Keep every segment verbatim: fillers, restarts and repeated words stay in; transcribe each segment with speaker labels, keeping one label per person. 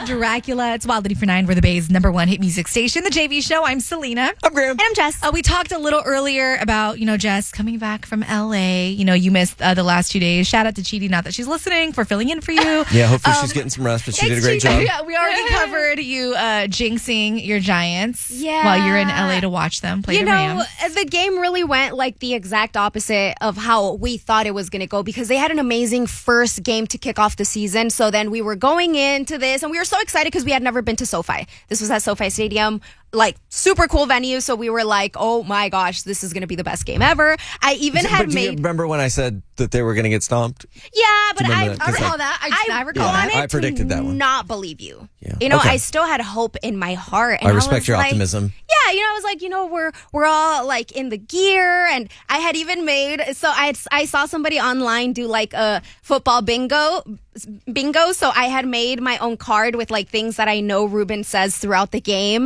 Speaker 1: Dracula. It's Wild eighty-four point nine. We're the Bay's number one hit music station. The J V Show. I'm Selena.
Speaker 2: I'm Graham.
Speaker 3: And I'm Jess.
Speaker 1: Uh, we talked a little earlier about, you know, Jess coming back from L A. You know, you missed uh, the last two days. Shout out to Chidi, not that she's listening, for filling in for you.
Speaker 2: Yeah, hopefully
Speaker 1: Um,
Speaker 2: she's getting some rest, but she did a
Speaker 1: Thanks,
Speaker 2: great
Speaker 1: Chidi.
Speaker 2: job.
Speaker 1: Yeah, we already covered you uh, jinxing your Giants
Speaker 3: Yeah.
Speaker 1: while you're in L A to watch them play
Speaker 3: You
Speaker 1: the
Speaker 3: know,
Speaker 1: Rams.
Speaker 3: the game really went like the exact opposite of how we thought it was going to go because they had an amazing first game to kick off the season. So then we were going into this and we were so excited because we had never been to SoFi. This was at SoFi Stadium, like super cool venue. So we were like, oh my gosh, this is going to be the best game ever. I even
Speaker 2: But
Speaker 3: had
Speaker 2: do you
Speaker 3: made.
Speaker 2: remember when I said that they were going to get stomped?
Speaker 3: Yeah, but
Speaker 2: Do you
Speaker 3: I,
Speaker 2: remember that? 'Cause
Speaker 1: I recall that. I, I recall
Speaker 2: Yeah,
Speaker 1: that.
Speaker 3: wanted
Speaker 2: I predicted
Speaker 3: to
Speaker 2: that one.
Speaker 3: not believe you.
Speaker 2: Yeah.
Speaker 3: You know,
Speaker 2: Okay.
Speaker 3: I still had hope in my heart. And
Speaker 2: I respect
Speaker 3: was
Speaker 2: your
Speaker 3: like-
Speaker 2: optimism.
Speaker 3: Yeah, you know, I was like, you know, we're we're all like in the gear, and I had even made. So I had, I saw somebody online do like a football bingo, bingo. So I had made my own card with like things that I know Ruben says throughout the game.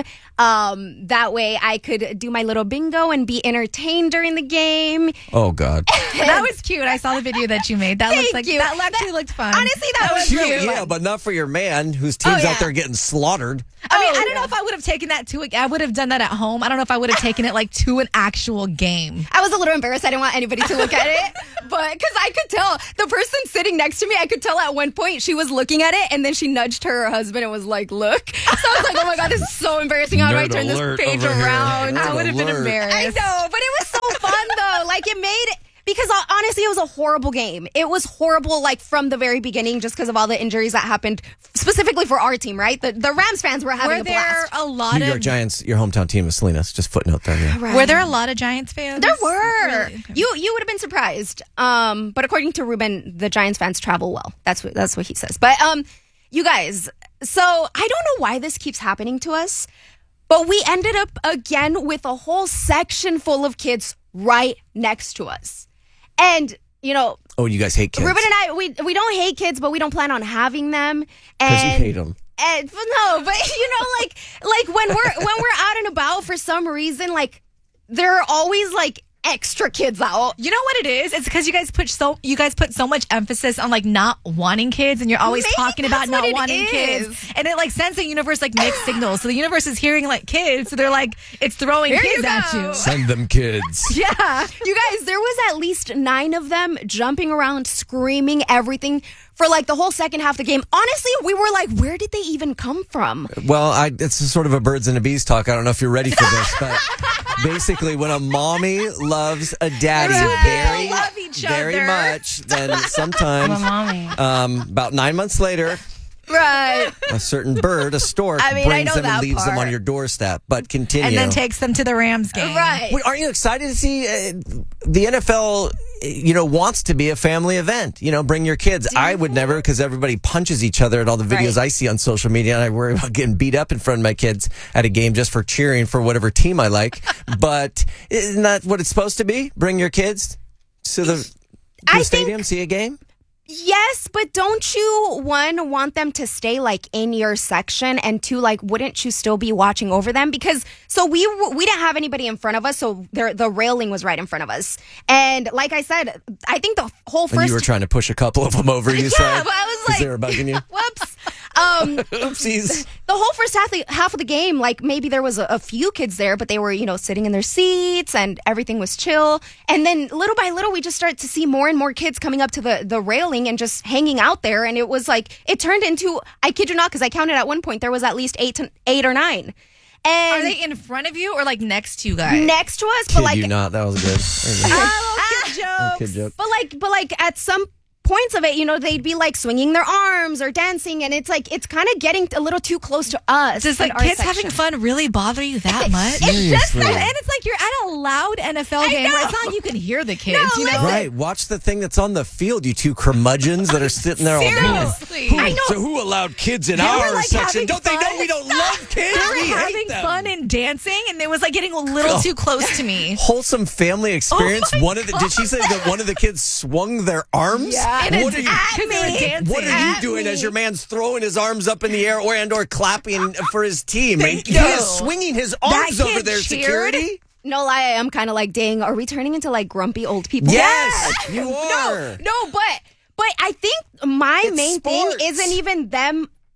Speaker 3: Um, that way I could do my little bingo and be entertained during the game.
Speaker 2: Oh, God.
Speaker 1: That was cute. I saw the video that you made. That
Speaker 3: Thank
Speaker 1: looks like
Speaker 3: you.
Speaker 1: that actually looked fun.
Speaker 3: Honestly, that, was
Speaker 2: Cute,
Speaker 3: cute.
Speaker 2: yeah, but not for your man whose team's
Speaker 3: Oh, yeah.
Speaker 2: out there getting slaughtered.
Speaker 1: I mean,
Speaker 3: Oh,
Speaker 1: I don't
Speaker 3: yeah.
Speaker 1: know if I would have taken that to. A, I would have done that at home. I don't know if I would have taken it like to an actual game.
Speaker 3: I was a little embarrassed. I didn't want anybody to look at it, but because I could tell the person sitting next to me, I could tell at one point she was looking at it, and then she nudged her husband and was like, "Look." So I was like, "Oh my god, this is so embarrassing. How do I
Speaker 2: Nerd
Speaker 3: turn this
Speaker 2: alert
Speaker 3: page
Speaker 2: over here.
Speaker 3: around?"
Speaker 2: Nerd
Speaker 1: I would have been
Speaker 2: alert.
Speaker 1: embarrassed.
Speaker 3: I know, but it was so fun though. Like it made. Because uh, honestly, it was a horrible game. It was horrible, like from the very beginning, just because of all the injuries that happened, specifically for our team. Right, the the Rams fans were having
Speaker 1: Were
Speaker 3: a
Speaker 1: there
Speaker 3: blast.
Speaker 1: a lot
Speaker 2: New
Speaker 1: of
Speaker 2: York Giants, your hometown team is Salinas. Just footnote there. Yeah.
Speaker 3: Right.
Speaker 1: Were there a lot of Giants fans?
Speaker 3: There were.
Speaker 1: Really? Okay.
Speaker 3: You you would have been surprised. Um, but according to Ruben, the Giants fans travel well. That's what that's what he says. But um, you guys, so I don't know why this keeps happening to us, but we ended up again with a whole section full of kids right next to us. And, you know,
Speaker 2: Oh, you guys hate kids.
Speaker 3: Ruben and I, we we don't hate kids, but we don't plan on having them.
Speaker 2: Because you
Speaker 3: And
Speaker 2: hate them.
Speaker 3: and no, but you know, like like when we're when we're out and about for some reason, like there are always like extra kids out.
Speaker 1: You know what it is? It's because you guys put so you guys put so much emphasis on like not wanting kids, and you're always
Speaker 3: Maybe
Speaker 1: talking about
Speaker 3: that's
Speaker 1: not
Speaker 3: what it
Speaker 1: wanting
Speaker 3: is.
Speaker 1: kids, and it like sends the universe like mixed signals. So the universe is hearing like kids, so they're like it's throwing
Speaker 3: Here you
Speaker 1: kids at
Speaker 3: go.
Speaker 1: you.
Speaker 2: Send them kids.
Speaker 1: Yeah.
Speaker 3: You guys, there was at least nine of them jumping around, screaming everything for like the whole second half of the game. Honestly, we were like, where did they even come from?
Speaker 2: Well, I, it's a sort of a birds and a bees talk. I don't know if you're ready for this, but basically, when a mommy loves a daddy
Speaker 1: Right.
Speaker 2: very,
Speaker 1: Love each
Speaker 2: very
Speaker 1: other.
Speaker 2: much, then sometimes,
Speaker 1: mommy.
Speaker 2: um, about nine months later,
Speaker 3: Right.
Speaker 2: a certain bird, a stork,
Speaker 3: I mean, I
Speaker 2: brings
Speaker 3: know
Speaker 2: them and
Speaker 3: that
Speaker 2: leaves them
Speaker 3: part.
Speaker 2: on your doorstep. But continue.
Speaker 1: And then takes them to the Rams game.
Speaker 3: Right.
Speaker 2: Wait, aren't you excited to see uh, the N F L? You know, wants to be a family event. You know, bring your kids. I would never, because everybody punches each other at all the videos
Speaker 3: Right.
Speaker 2: I see on social media, and I worry about getting beat up in front of my kids at a game just for cheering for whatever team I like. But isn't that what it's supposed to be? Bring your kids to the, to
Speaker 3: I
Speaker 2: the
Speaker 3: think-
Speaker 2: stadium, see a game.
Speaker 3: Yes, but don't you, one, want them to stay like in your section, and two, like, wouldn't you still be watching over them? Because so we we didn't have anybody in front of us, so there, the railing was right in front of us. And like I said, I think the whole
Speaker 2: And
Speaker 3: first
Speaker 2: you were trying to push a couple of them over. You
Speaker 3: Yeah,
Speaker 2: said,
Speaker 3: but I was
Speaker 2: 'cause
Speaker 3: like-
Speaker 2: they were bugging you.
Speaker 3: whoops. Um,
Speaker 2: Oopsies.
Speaker 3: the whole first half, half of the game, like maybe there was a, a few kids there, but they were, you know, sitting in their seats and everything was chill. And then little by little, we just started to see more and more kids coming up to the, the railing and just hanging out there. And it was like, it turned into, I kid you not, because I counted at one point, there was at least eight to eight or nine. And
Speaker 1: Are they in front of you or like next to you guys?
Speaker 3: next to us,
Speaker 2: Kid
Speaker 3: but like,
Speaker 2: you not. That was good. Very good.
Speaker 1: Oh, kid jokes.
Speaker 2: Kid joke.
Speaker 3: but like, but like at some points of it, you know, they'd be like swinging their arms or dancing, and it's like it's kind of getting a little too close to us.
Speaker 1: Does
Speaker 3: in
Speaker 1: like
Speaker 3: our
Speaker 1: kids
Speaker 3: section.
Speaker 1: having fun really bother you that much?
Speaker 2: Seriously.
Speaker 1: It's just that, and it's like you're at a loud N F L
Speaker 3: I
Speaker 1: game where it's
Speaker 3: know.
Speaker 1: not like you can hear the kids.
Speaker 3: No,
Speaker 1: you know,
Speaker 3: listen.
Speaker 2: Right, watch the thing that's on the field, you two curmudgeons that are sitting there all day.
Speaker 1: Seriously.
Speaker 2: Who,
Speaker 3: I know.
Speaker 2: So who allowed kids in
Speaker 1: They were,
Speaker 2: our
Speaker 1: like,
Speaker 2: section?
Speaker 1: having
Speaker 2: Don't they know
Speaker 1: fun.
Speaker 2: we don't love kids?
Speaker 1: They were
Speaker 2: We hate
Speaker 1: having
Speaker 2: them.
Speaker 1: fun and dancing, and it was like getting a little too close to me.
Speaker 2: Wholesome family experience.
Speaker 1: Oh my
Speaker 2: one of the, did she say that one of the kids swung their arms?
Speaker 3: Yeah.
Speaker 1: And
Speaker 2: What
Speaker 1: it's
Speaker 2: are you?
Speaker 1: because they were
Speaker 3: me.
Speaker 1: dancing.
Speaker 2: What are you
Speaker 3: At
Speaker 2: doing
Speaker 3: me.
Speaker 2: as your man's throwing his arms up in the air or and or clapping for his team?
Speaker 1: Thank
Speaker 2: he
Speaker 1: you.
Speaker 2: is swinging his arms
Speaker 1: That
Speaker 2: over
Speaker 1: kid
Speaker 2: there.
Speaker 1: cheered.
Speaker 2: Security.
Speaker 3: No lie, I am kind of like, dang, are we turning into like grumpy old people?
Speaker 2: Yes, you
Speaker 3: No,
Speaker 2: are.
Speaker 3: no, but but I think my
Speaker 2: It's
Speaker 3: main
Speaker 2: sports.
Speaker 3: thing isn't even them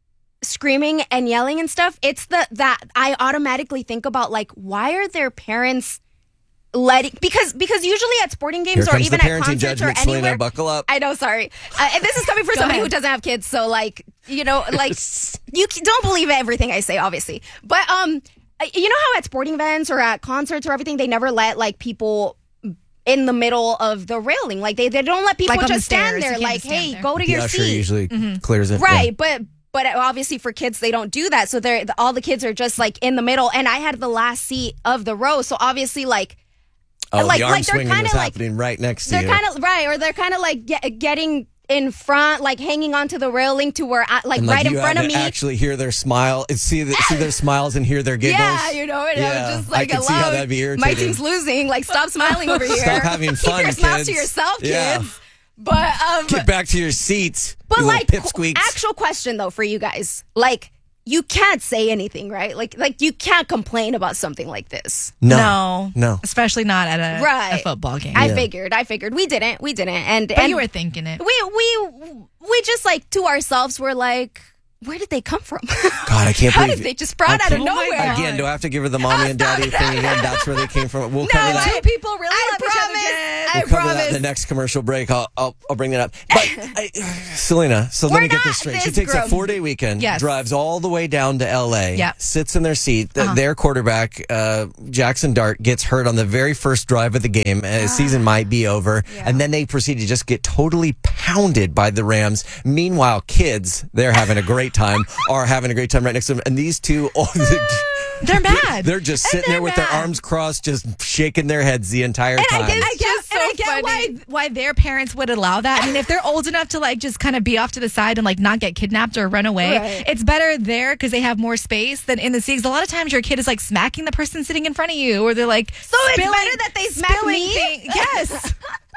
Speaker 3: screaming and yelling and stuff, it's the that I automatically think about like, why are their parents letting because because usually at sporting games
Speaker 2: Here
Speaker 3: or
Speaker 2: comes
Speaker 3: even
Speaker 2: the
Speaker 3: at
Speaker 2: parenting
Speaker 3: concerts or
Speaker 2: judgment, Selena.
Speaker 3: anywhere.
Speaker 2: Buckle up.
Speaker 3: I know, sorry, uh, and this is coming from
Speaker 1: Go
Speaker 3: somebody
Speaker 1: ahead.
Speaker 3: who doesn't have kids, so like you know, like you c- don't believe everything I say, obviously, but um, you know how at sporting events or at concerts or everything, they never let like people in the middle of the railing, like they they don't let people
Speaker 1: Like on the
Speaker 3: just stand
Speaker 1: stairs. You
Speaker 3: there,
Speaker 1: can't
Speaker 3: like
Speaker 1: just stand
Speaker 3: hey,
Speaker 1: there.
Speaker 3: go to
Speaker 2: The
Speaker 3: your
Speaker 2: usher
Speaker 3: seat.
Speaker 2: usually clears it.
Speaker 3: Right,
Speaker 2: Yeah.
Speaker 3: but but obviously for kids they don't do that, so they're all the kids are just like in the middle, and I had the last seat of the row, so obviously like
Speaker 2: Oh,
Speaker 3: like-
Speaker 2: the arm
Speaker 3: like they're
Speaker 2: swinging
Speaker 3: kinda
Speaker 2: is
Speaker 3: like-
Speaker 2: happening right next to
Speaker 3: they're
Speaker 2: you.
Speaker 3: kind of right, or they're kind of like get, getting in front, like hanging onto the railing to where I, like
Speaker 2: And,
Speaker 3: right in
Speaker 2: you
Speaker 3: front
Speaker 2: had
Speaker 3: of
Speaker 2: to
Speaker 3: me.
Speaker 2: actually hear their smile, and see the, see their smiles and hear their giggles.
Speaker 3: Yeah, you know, and I
Speaker 2: Yeah,
Speaker 3: was just
Speaker 2: I
Speaker 3: like,
Speaker 2: can see how
Speaker 3: hello,
Speaker 2: that'd be
Speaker 3: my
Speaker 2: irritating.
Speaker 3: team's losing. Like, stop smiling over here.
Speaker 2: Stop having fun,
Speaker 3: Keep your smiles
Speaker 2: kids.
Speaker 3: to yourself, kids.
Speaker 2: Yeah.
Speaker 3: But um,
Speaker 2: Get back to your seats.
Speaker 3: but
Speaker 2: you
Speaker 3: like,
Speaker 2: little pipsqueaks.
Speaker 3: actual question though for you guys, like, you can't say anything, right? Like, like you can't complain about something like this.
Speaker 2: no,
Speaker 1: No.
Speaker 2: no.
Speaker 1: Especially not at a,
Speaker 3: Right.
Speaker 1: a football game.
Speaker 3: I
Speaker 2: Yeah.
Speaker 3: figured, I figured we didn't, we didn't, and
Speaker 1: but
Speaker 3: and
Speaker 1: you were thinking it.
Speaker 3: we we we just like to ourselves were like, where did they come from?
Speaker 2: God, I can't
Speaker 3: How
Speaker 2: believe
Speaker 3: did they just brought out of
Speaker 1: Oh my
Speaker 3: nowhere?
Speaker 1: God.
Speaker 2: Again, do I have to give her the mommy and daddy thing again? That's where they came from. We'll
Speaker 3: No,
Speaker 2: cover that.
Speaker 3: I-
Speaker 1: people really
Speaker 3: I
Speaker 1: love each other,
Speaker 3: promise.
Speaker 1: Jen.
Speaker 3: I
Speaker 2: We'll cover that in
Speaker 3: promise.
Speaker 2: the next commercial break. I'll I'll, I'll bring that up. But I, Selena, so let
Speaker 3: We're
Speaker 2: me get
Speaker 3: not
Speaker 2: this straight. She
Speaker 3: this
Speaker 2: takes a
Speaker 3: group.
Speaker 2: four day weekend,
Speaker 1: Yes.
Speaker 2: drives all the way down to L A,
Speaker 1: Yep.
Speaker 2: sits in their seat. Th- Their quarterback, uh, Jackson Dart, gets hurt on the very first drive of the game. Uh, the season might be over, and then they proceed to just get totally pounded by the Rams. Meanwhile, kids, they're having a great time, are having a great time right next to them, and these two. Oh,
Speaker 1: They're mad.
Speaker 2: They're just
Speaker 1: And
Speaker 2: sitting there
Speaker 1: they're
Speaker 2: with their
Speaker 1: mad.
Speaker 2: arms crossed, just shaking their heads the entire time.
Speaker 1: I get, I
Speaker 3: It's
Speaker 1: get,
Speaker 3: just
Speaker 1: and I
Speaker 3: so
Speaker 1: get why
Speaker 3: funny.
Speaker 1: why their parents would allow that. I mean, if they're old enough to like just kind of be off to the side and like not get kidnapped or run away,
Speaker 3: Right.
Speaker 1: it's better there because they have more space than in the seats. A lot of times, your kid is like smacking the person sitting in front of you, or they're like,
Speaker 3: So it's
Speaker 1: spilling-
Speaker 3: better that they smack
Speaker 1: spilling
Speaker 3: me?
Speaker 1: thing- Yes.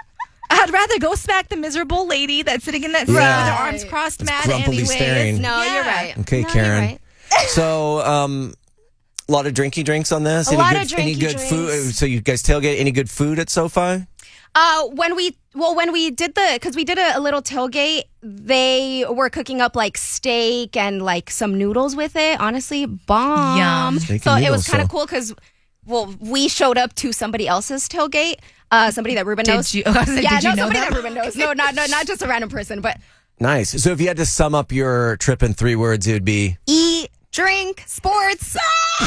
Speaker 1: I'd rather go smack the miserable lady that's sitting in that seat
Speaker 2: Yeah.
Speaker 1: with her arms crossed,
Speaker 2: It's
Speaker 1: mad
Speaker 2: grumpily
Speaker 1: anyways.
Speaker 2: staring.
Speaker 3: No,
Speaker 1: Yeah.
Speaker 3: you're right.
Speaker 2: Okay,
Speaker 3: No, you're
Speaker 2: Karen.
Speaker 3: right.
Speaker 2: So, um, a lot of drinky drinks on this.
Speaker 3: A
Speaker 2: any
Speaker 3: lot
Speaker 2: good,
Speaker 3: of
Speaker 2: any
Speaker 3: drinky
Speaker 2: good food.
Speaker 3: drinks.
Speaker 2: So you guys tailgate. Any good food at SoFi?
Speaker 3: Uh, when we well, when we did the because we did a, a little tailgate, they were cooking up like steak and like some noodles with it. Honestly, bomb.
Speaker 1: Yum.
Speaker 2: Steak
Speaker 3: So
Speaker 2: and
Speaker 3: it was
Speaker 2: noodles,
Speaker 3: kind of
Speaker 2: so-
Speaker 3: cool because well, we showed up to somebody else's tailgate. Uh, somebody that Ruben
Speaker 1: Did
Speaker 3: knows.
Speaker 1: you- I was like,
Speaker 3: yeah,
Speaker 1: did you
Speaker 3: no,
Speaker 1: know
Speaker 3: somebody
Speaker 1: them?
Speaker 3: that Ruben knows. No, not no, not just a random person, but
Speaker 2: Nice. So if you had to sum up your trip in three words, it would be
Speaker 3: eat, drink, sports. I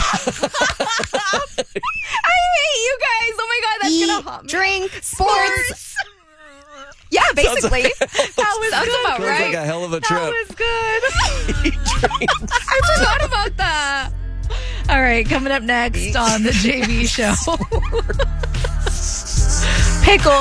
Speaker 3: hate you guys. Oh my god, that's
Speaker 1: Eat,
Speaker 3: gonna haunt me. Drink, sports. Yeah, basically. that was Sounds
Speaker 1: good.
Speaker 3: about
Speaker 2: sounds
Speaker 3: right.
Speaker 2: like a hell of a
Speaker 1: That
Speaker 2: trip.
Speaker 1: was good.
Speaker 3: I forgot about that.
Speaker 1: All right, coming up next on the J V show. Pickle.